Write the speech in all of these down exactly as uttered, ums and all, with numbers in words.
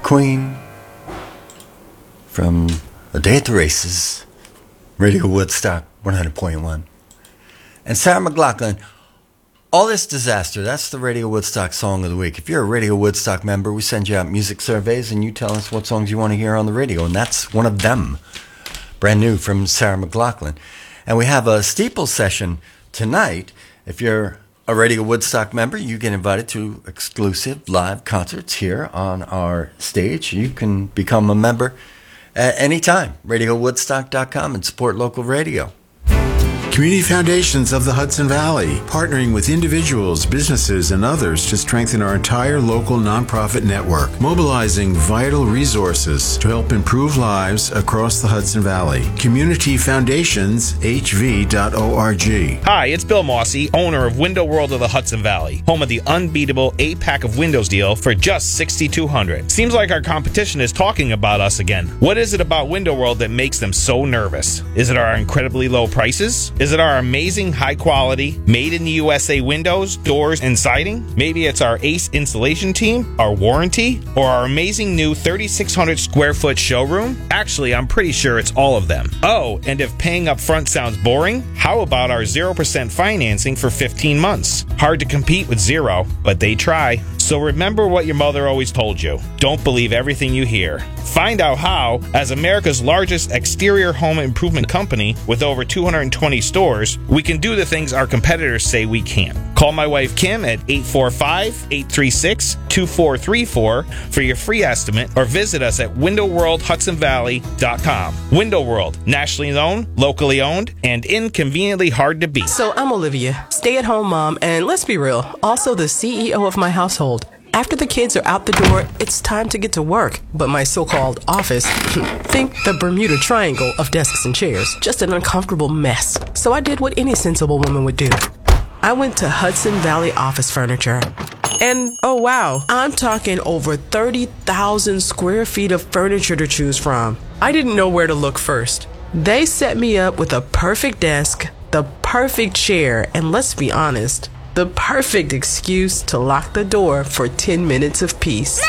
Queen from A Day at the Races, Radio Woodstock one hundred point one. And Sarah McLachlan, All This Disaster, that's the Radio Woodstock Song of the Week. If you're a Radio Woodstock member, we send you out music surveys and you tell us what songs you want to hear on the radio, and that's one of them. Brand new from Sarah McLachlan. And we have a steeple session tonight. If you're a Radio Woodstock member, you get invited to exclusive live concerts here on our stage. You can become a member at any time. radio woodstock dot com and support local radio. Community Foundations of the Hudson Valley, partnering with individuals, businesses, and others to strengthen our entire local nonprofit network, mobilizing vital resources to help improve lives across the Hudson Valley. community foundations h v dot org. Hi, it's Bill Mossy, owner of Window World of the Hudson Valley, home of the unbeatable eight-pack of windows deal for just six thousand two hundred dollars. Seems like our competition is talking about us again. What is it about Window World that makes them so nervous? Is it our incredibly low prices? Is it our amazing high-quality, made-in-the-U S A windows, doors, and siding? Maybe it's our ace installation team, our warranty, or our amazing new thirty-six hundred square foot showroom? Actually, I'm pretty sure it's all of them. Oh, and if paying up front sounds boring, how about our zero percent financing for fifteen months? Hard to compete with zero, but they try. So remember what your mother always told you. Don't believe everything you hear. Find out how, as America's largest exterior home improvement company with over two hundred twenty stores, we can do the things our competitors say we can't. Call my wife Kim at eight four five, eight three six, two four three four for your free estimate, or visit us at window world hudson valley dot com. Window World, nationally known, locally owned, and inconveniently hard to beat. So I'm Olivia, stay-at-home mom, and let's be real, also the C E O of my household. After the kids are out the door, it's time to get to work. But my so-called office, think the Bermuda Triangle of desks and chairs, just an uncomfortable mess. So I did what any sensible woman would do. I went to Hudson Valley Office Furniture. And, oh wow, I'm talking over thirty thousand square feet of furniture to choose from. I didn't know where to look first. They set me up with a perfect desk, the perfect chair, and let's be honest, the perfect excuse to lock the door for ten minutes of peace.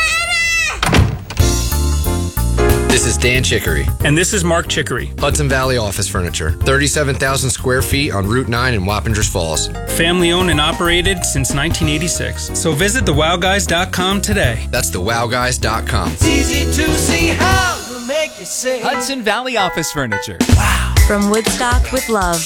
This is Dan Chicory. And this is Mark Chicory. Hudson Valley Office Furniture. thirty-seven thousand square feet on Route nine in Wappingers Falls. Family owned and operated since nineteen eighty-six. So visit the wow guys dot com today. That's the wow guys dot com. It's easy to see how we'll make you say Hudson Valley Office Furniture. Wow. From Woodstock with Love.